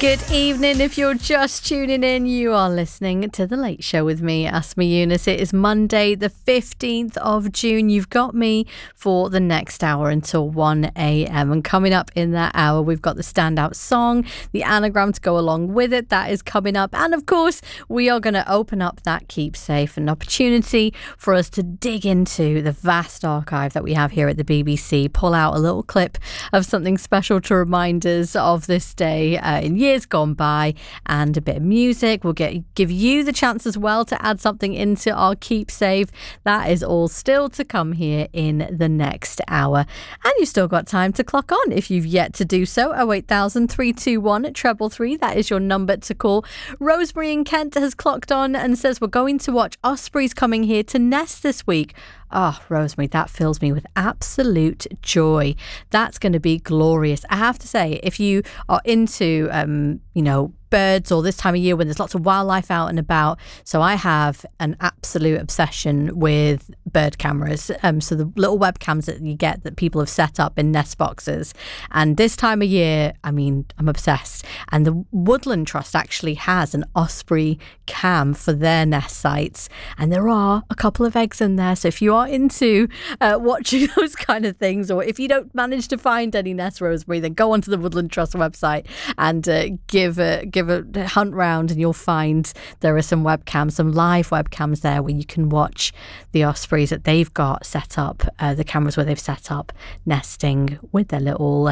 Good evening. If you're just tuning in, you are listening to The Late Show with me, Asma Yunus. It is Monday, the 15th of June. You've got me for the next hour until 1 a.m. And coming up in that hour, we've got the standout song, the anagram to go along with it. That is coming up. And of course, we are going to open up that Keepsafe, an opportunity for us to dig into the vast archive that we have here at the BBC, pull out a little clip of something special to remind us of this day in years gone by, and a bit of music. We'll give you the chance as well to add something into our Keepsafe. That is all still to come here in the next hour. And you've still got time to clock on if you've yet to do so. 08000 321 333. That is your number to call. Rosemary in Kent has clocked on and says, we're going to watch Ospreys coming here to Nest this week. Oh, Rosemary, that fills me with absolute joy. That's going to be glorious. I have to say, if you are into, birds, or this time of year when there's lots of wildlife out and about. So I have an absolute obsession with bird cameras. So the little webcams that you get that people have set up in nest boxes. And this time of year, I mean, I'm obsessed. And the Woodland Trust actually has an Osprey cam for their nest sites. And there are a couple of eggs in there. So if you are into watching those kind of things, or if you don't manage to find any nests, Rosemary, then go onto the Woodland Trust website and give a hunt round, and you'll find there are some webcams, some live webcams there where you can watch the ospreys that they've got set up, the cameras where they've set up nesting with their little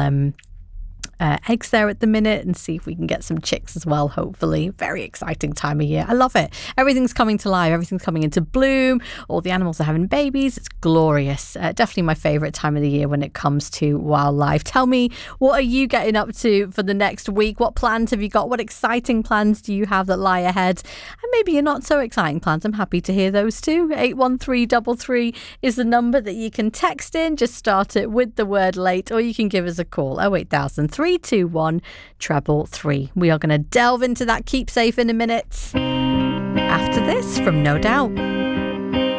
eggs there at the minute, and see if we can get some chicks as well, hopefully. Very exciting time of year. I love it. Everything's coming to life. Everything's coming into bloom. All the animals are having babies. It's glorious. Definitely my favourite time of the year when it comes to wildlife. Tell me, what are you getting up to for the next week? What plans have you got? What exciting plans do you have that lie ahead? And maybe you're not so exciting plans. I'm happy to hear those too. 81333 is the number that you can text in. Just start it with the word late, or you can give us a call. 08000 321 333. We are going to delve into that Keepsafe in a minute after this from No Doubt.